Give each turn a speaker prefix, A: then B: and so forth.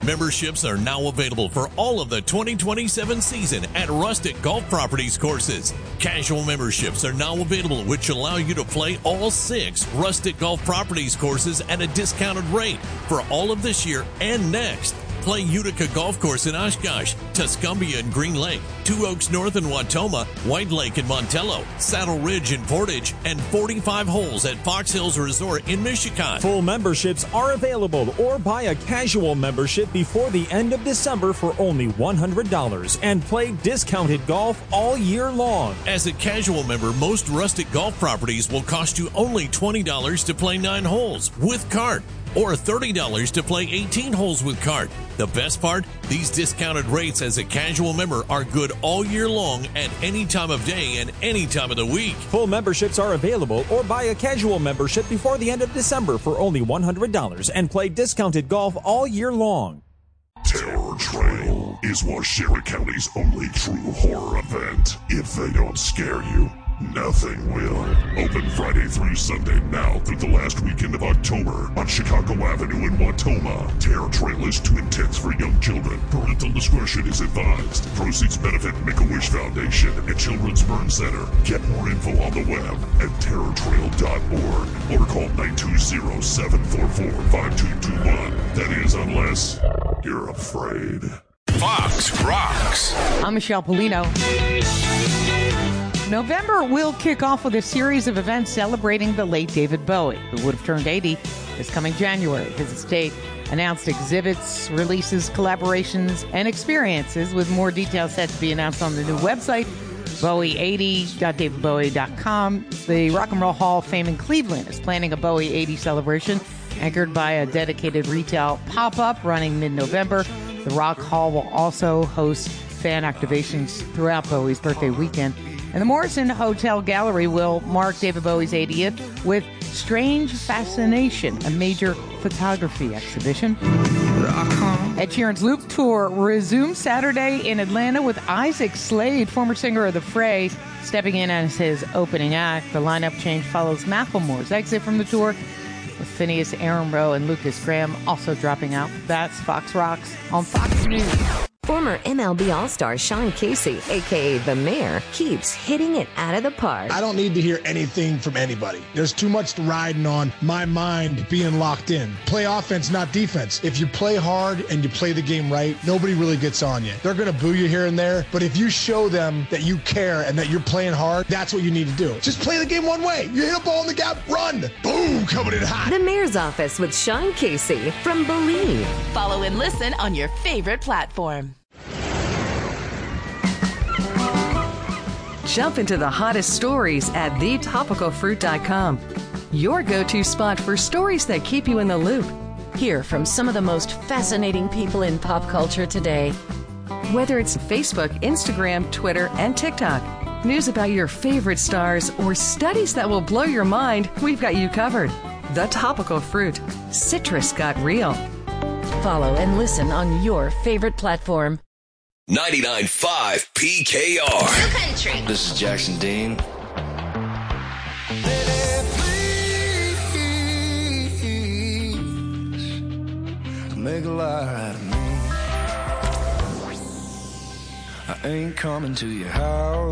A: Memberships are now available for all of the 2027 season at Rustic Golf Properties courses. Casual memberships are now available, which allow you to play all 6 Rustic Golf Properties courses at a discounted rate for all of this year and next. Play Utica Golf Course in Oshkosh, Tuscumbia and Green Lake, Two Oaks North in Watoma, White Lake in Montello, Saddle Ridge in Portage, and 45 holes at Fox Hills Resort in Michigan.
B: Full memberships are available, or buy a casual membership before the end of December for only $100 and play discounted golf all year long.
A: As a casual member, most Rustic Golf Properties will cost you only $20 to play 9 holes with cart, or $30 to play 18 holes with cart. The best part? These discounted rates as a casual member are good all year long at any time of day and any time of the week.
B: Full memberships are available, or buy a casual membership before the end of December for only $100 and play discounted golf all year long.
C: Terror Trail is Waushara County's only true horror event. If they don't scare you, nothing will. Open Friday through Sunday now through the last weekend of October on Chicago Avenue in Watoma. Terror Trail is too intense for young children. Parental discretion is advised. Proceeds benefit Make-A-Wish Foundation and Children's Burn Center. Get more info on the web at terrortrail.org or call 920-744-5221. That is, unless you're afraid.
D: Fox Rocks.
E: I'm Michelle Polino. November will kick off with a series of events celebrating the late David Bowie, who would have turned 80 this coming January. His estate announced exhibits, releases, collaborations, and experiences, with more details set to be announced on the new website, bowie80.davidbowie.com. The Rock and Roll Hall of Fame in Cleveland is planning a Bowie 80 celebration anchored by a dedicated retail pop-up running mid-November. The Rock Hall will also host fan activations throughout Bowie's birthday weekend. And the Morrison Hotel Gallery will mark David Bowie's 80th with Strange Fascination, a major photography exhibition. Ed Sheeran's Loop Tour resumes Saturday in Atlanta with Isaac Slade, former singer of The Fray, stepping in as his opening act. The lineup change follows Macklemore's exit from the tour, with Phineas Aaronroe and Lucas Graham also dropping out. That's Fox Rocks on Fox News.
F: Former MLB All-Star Sean Casey, a.k.a. The Mayor, keeps hitting it out of the park.
G: I don't need to hear anything from anybody. There's too much riding on my mind being locked in. Play offense, not defense. If you play hard and you play the game right, nobody really gets on you. They're going to boo you here and there, but if you show them that you care and that you're playing hard, that's what you need to do. Just play the game one way. You hit a ball in the gap, run. Boom, coming in hot.
F: The Mayor's Office with Sean Casey from Believe.
H: Follow and listen on your favorite platform.
I: Jump into the hottest stories at thetopicalfruit.com. Your go-to spot for stories that keep you in the loop.
H: Hear from some of the most fascinating people in pop culture today.
I: Whether it's Facebook, Instagram, Twitter, and TikTok, news about your favorite stars, or studies that will blow your mind, we've got you covered. The Topical Fruit. Citrus got real.
H: Follow and listen on your favorite platform.
D: 99.5 PKR.
J: New country.
K: This is Jackson Dean. Please make a lie out of me. I ain't coming to your house.